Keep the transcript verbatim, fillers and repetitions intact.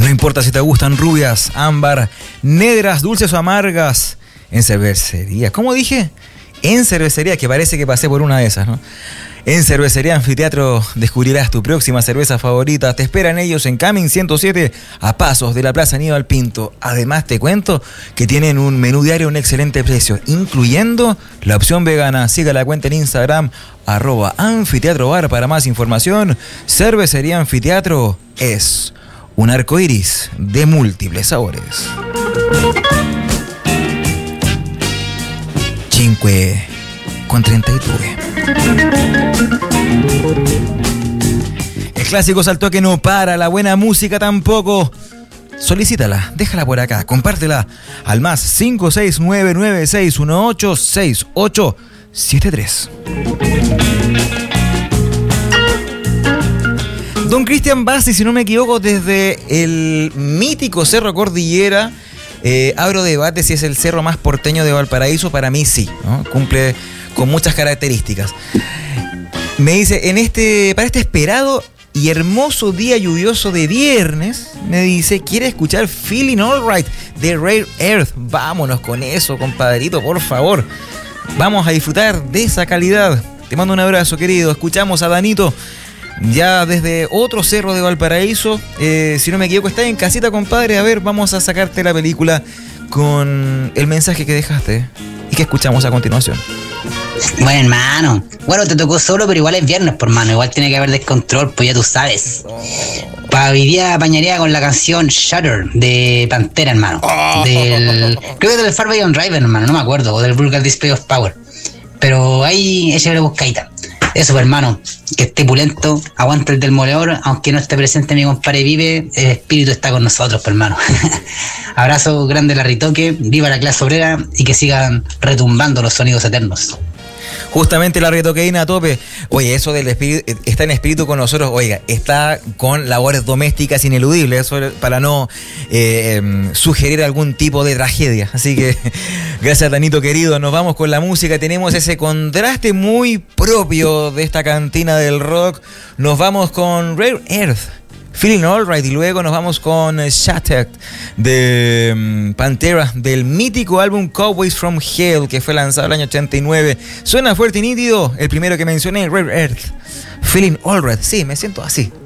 No importa si te gustan rubias, ámbar, negras, dulces o amargas. En cervecería, ¿cómo dije? En cervecería, que parece que pasé por una de esas, ¿no? En Cervecería Anfiteatro descubrirás tu próxima cerveza favorita. Te esperan ellos en Camin ciento siete, a pasos de la Plaza Aníbal Pinto. Además te cuento que tienen un menú diario a un excelente precio, incluyendo la opción vegana. Siga la cuenta en Instagram, arroba Anfiteatro Bar para más información. Cervecería Anfiteatro es un arco iris de múltiples sabores. Cinque con treinta y due. El clásico saltó que no para, la buena música tampoco. Solicítala, déjala por acá, compártela al más cinco seis nueve nueve seis uno ocho seis ocho siete tres. Don Cristian Basti, si no me equivoco, desde el mítico Cerro Cordillera, eh, abro debate si es el cerro más porteño de Valparaíso. Para mí sí, ¿no? Cumple con muchas características. Me dice, en este, para este esperado y hermoso día lluvioso de viernes, me dice, ¿quiere escuchar Feeling Alright de Rare Earth? Vámonos con eso, compadrito, por favor. Vamos a disfrutar de esa calidad. Te mando un abrazo, querido. Escuchamos a Danito, ya desde otro cerro de Valparaíso. Eh, si no me equivoco, está en casita, compadre. A ver, vamos a sacarte la película con el mensaje que dejaste y que escuchamos a continuación. Bueno, hermano, bueno, te tocó solo, pero igual es viernes, por mano. Igual tiene que haber descontrol, pues ya tú sabes. Para hoy día apañaría con la canción Shutter de Pantera, hermano. Del, creo que del Far Beyond Driver, hermano, no me acuerdo. O del Vulgar Display of Power. Pero ahí échale buscadita. Eso, hermano, que esté pulento, aguanta el del moledor, aunque no esté presente mi compadre Vive, el espíritu está con nosotros, hermano. Abrazo grande, la Ritoque, viva la clase obrera y que sigan retumbando los sonidos eternos. Justamente la retoqueína a tope. Oye, eso del espíritu, está en espíritu con nosotros, oiga, está con labores domésticas ineludibles, eso para no eh, eh, sugerir algún tipo de tragedia. Así que, gracias, Danito querido. Nos vamos con la música. Tenemos ese contraste muy propio de esta cantina del rock. Nos vamos con Rare Earth, Feeling Alright, y luego nos vamos con Shattered de um, Pantera, del mítico álbum Cowboys from Hell, que fue lanzado el año ochenta y nueve. Suena fuerte y nítido. El primero que mencioné, Rare Earth, Feeling Alright. Sí, me siento así.